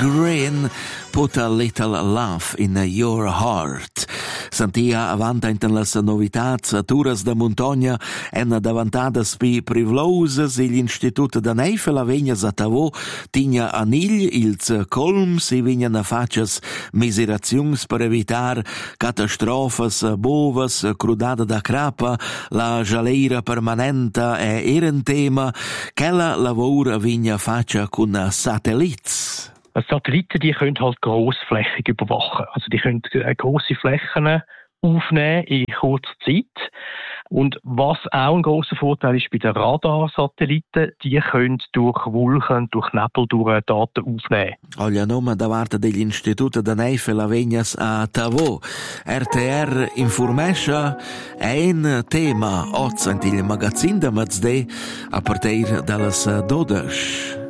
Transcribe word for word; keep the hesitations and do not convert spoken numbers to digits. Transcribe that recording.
Green, Put a Little Love in Your Heart. Sentia avanti in las novitats a turas da montagna en davantadas pi privloses e l'Istitut da Neifel a vegnas a Tavò tigna anigl ils colms e vignan facias miseraziuns per evitar catastrofas bovas, crudada da crapa, la jaleira permanenta e eren tema, quella lavora vigna facia con satellits. Satelliten, die können halt grossflächig überwachen. Also die können grosse Flächen aufnehmen in kurzer Zeit. Und was auch ein grosser Vorteil ist bei den Radarsatelliten, die können durch Wolken, durch Nebel, durch Daten aufnehmen. Olha nome da parte degli istituti da Neifel a Vegnas a Tavò. R T R informescha è un tema oggi nel magazzino da Mazde a partire dalle dodici.